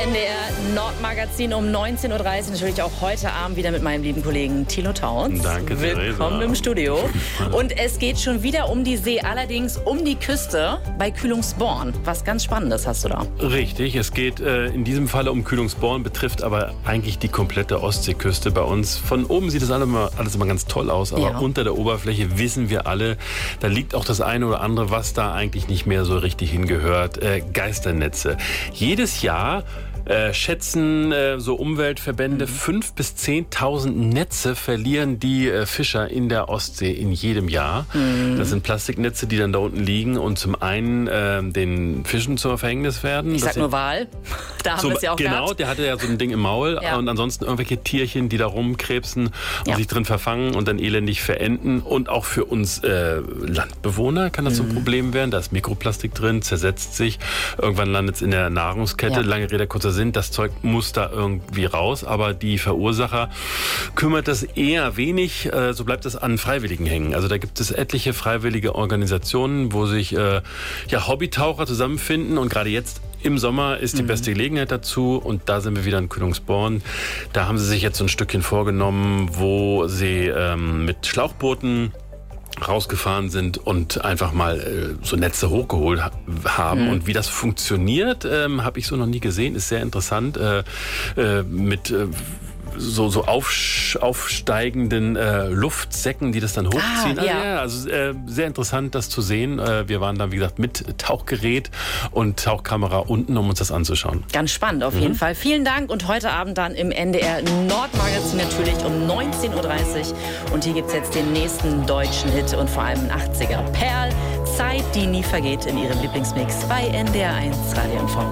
NDR Nordmagazin um 19.30 Uhr. Natürlich auch heute Abend wieder mit meinem lieben Kollegen Thilo Tauns. Danke, willkommen Theresa. im Studio. Und es geht schon wieder um die See, allerdings um die Küste bei Kühlungsborn. Was ganz Spannendes hast du da. Richtig, es geht in diesem Falle um Kühlungsborn, betrifft aber eigentlich die komplette Ostseeküste bei uns. Von oben sieht das alles immer ganz toll aus, aber unter der Oberfläche wissen wir alle, da liegt auch das eine oder andere, was da eigentlich nicht mehr so richtig hingehört. Geisternetze. Jedes Jahr schätzen so Umweltverbände 5.000 bis 10.000 Netze verlieren die Fischer in der Ostsee in jedem Jahr. Das sind Plastiknetze, die dann da unten liegen und zum einen den Fischen zum Verhängnis werden. Ich sag nur Wal, da haben wir es ja auch Genau, gehabt. der hatte ja so ein Ding im Maul und ansonsten irgendwelche Tierchen, die da rumkrebsen und sich drin verfangen und dann elendig verenden. Und auch für uns Landbewohner kann das so ein Problem werden. Da ist Mikroplastik drin, zersetzt sich, irgendwann landet es in der Nahrungskette. Lange Rede, kurzer Sinn, das Zeug muss da irgendwie raus, aber die Verursacher kümmert das eher wenig, so bleibt es an Freiwilligen hängen. Also da gibt es etliche freiwillige Organisationen, wo sich Hobbytaucher zusammenfinden und gerade jetzt im Sommer ist die beste Gelegenheit dazu und da sind wir wieder in Kühlungsborn. Da haben sie sich jetzt so ein Stückchen vorgenommen, wo sie mit Schlauchbooten rausgefahren sind und einfach mal so Netze hochgeholt haben. Und wie das funktioniert, habe ich so noch nie gesehen. Ist sehr interessant. Mit so aufsteigenden Luftsäcken, die das dann hochziehen. Also sehr interessant, das zu sehen. Wir waren dann, wie gesagt, mit Tauchgerät und Tauchkamera unten, um uns das anzuschauen. Ganz spannend auf jeden Fall. Vielen Dank und heute Abend dann im NDR Nordmagazin natürlich um 19.30 Uhr. Und hier gibt es jetzt den nächsten deutschen Hit und vor allem einen 80er. Perl, Zeit, die nie vergeht in ihrem Lieblingsmix bei NDR 1 Radio und